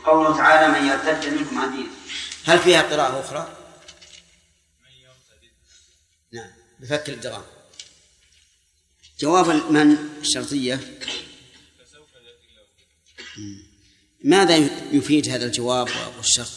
قوله تعالى من يرتد منكم عن دينه، هل فيها قراءة أخرى؟ نعم بفك الإدغام. جواب من الشرطية. ماذا يفيد هذا الجواب والشرط؟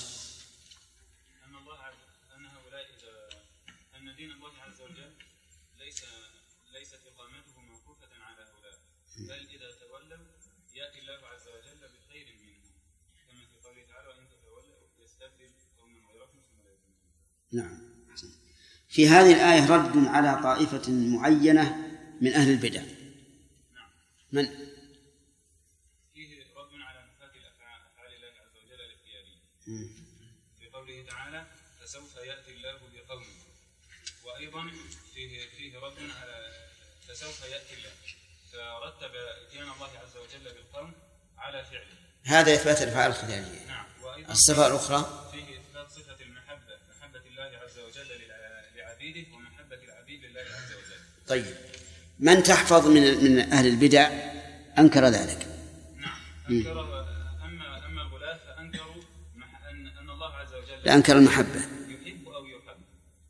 أن هؤلاء أن دين الله عز وجل ليست إقامته موقوفة على هؤلاء، بل إذا تولوا يأتي الله عز وجل بخير منهم، كما في قوله تعالى وإن تتولوا يستبدل قوما غيركم ثم لا يكونون. نعم. في هذه الآية رد على طائفة معينة من أهل البدع. نعم. من؟ فيه رد على نفاة أفعال الله عز وجل الاختيارية. في قوله تعالى فسوف يأتي الله بقوم، وأيضا فيه رد على فسوف يأتي الله، فرتب إتيان الله عز وجل بالقوم على فعله. هذا إثبات الأفعال الاختيارية. نعم. الصفة الأخرى فيه إثبات صفة المحبة، محبة الله عز وجل لعبيده ومحبة العبيد لله عز وجل. طيب من تحفظ من أهل البدع أنكر ذلك. نعم أنكر. أما الغلاة فأنكروا أن الله عز وجل أنكر المحبة يحب أو يحب،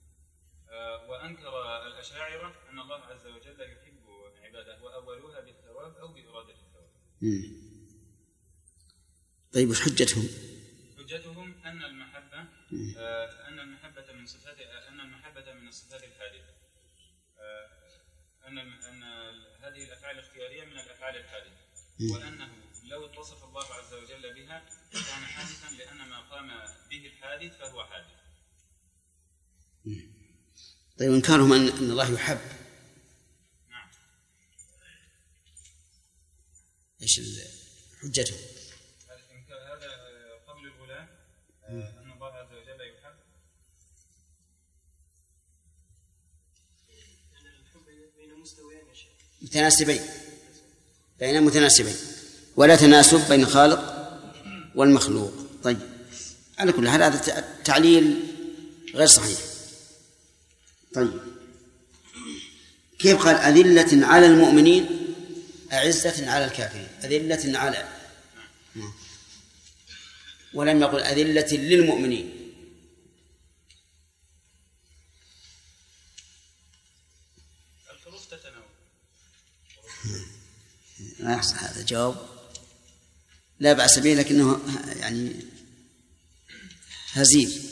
وأنكر الأشاعرة أن الله عز وجل يحب عباده وأولوها بالثواب أو بإرادة الثواب. طيب وش حجتهم؟ حجتهم أن المحبة من صفات من الصفات الحادثة، أن هذه الأفعال الاختيارية من الأفعال الحادثة، وأنه لو اتصف الله عز وجل بها كان حادثا، لأن ما قام به الحادث فهو حادث. طيب إنكارهم أن الله يحب. نعم. إيش حجتهم؟ هذا قول الغلاة أن الله عز وجل يحب. متناسبين، بين متناسبين، ولا تناسب بين الخالق والمخلوق. طيب على كل حال هذا تعليل غير صحيح. طيب كيف قال أذلة على المؤمنين أعزة على الكافرين؟ أذلة على، ولم يقل أذلة للمؤمنين. الحروف تتناوب. ما يحصل هذا جواب لا بأس به، لكنه يعني هزيل.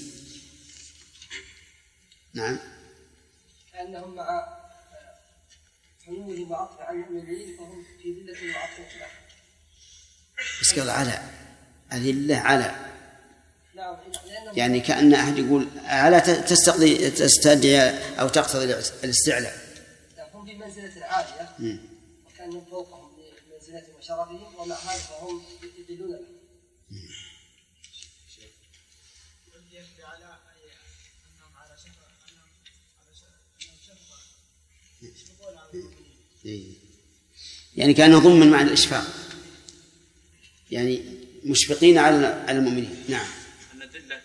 نعم. أنهم مع حلوهم وعطف عن المؤمنين فهم في ذلة وعطف خلاف. بس قال على أذلة على. نعم. يعني كأن أحد يقول على تستدعي أو تقتضي الاستعلاء. هم في منزلة عالية وكأنهم فوقهم بمنزلتهم وشرفهم، ومع هذا فهم يدلون له. يعني كأنه ضمن مع الإشفاق، يعني مشفقين على المؤمنين. نعم. أن الذلة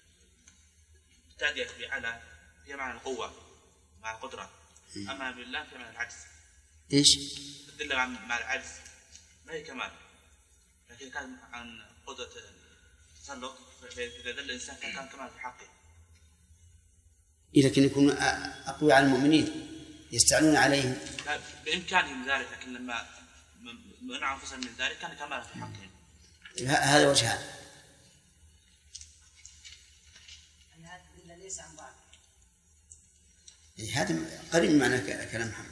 تأتي بعلى هي معنى القوة مع القدرة، أما بالله في معنى العجز. إيش؟ الذلة مع العجز ما هي كمال، لكن كان عن قدرة التسلط، فإذا ذل الإنسان كان كمال في حقه. لكن يكون أقوى على المؤمنين يستعلون عليهم. بإمكانهم ذلك، لكن لما منع أنفسهم من ذلك كان كمال في حقهم. هذا وجهان. أن هذا الذل ليس عن بعض. هذا قريب من معنى كلام محمد.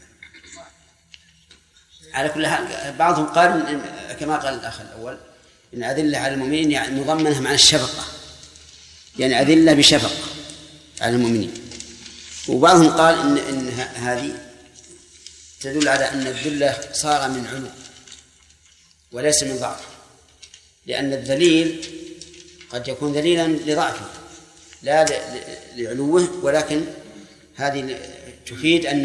على كل حال بعضهم قال كما قال الأخ الأول إن أذلة على المؤمنين يعني مضمنها مع الشفقة، يعني أذلة بشفقة على المؤمنين. وبعضهم قال إن هذه تدل على أن الذلة صار من علو وليس من ضعف، لأن الذليل قد يكون ذليلا لضعفه لا لعلوه، ولكن هذه تفيد أن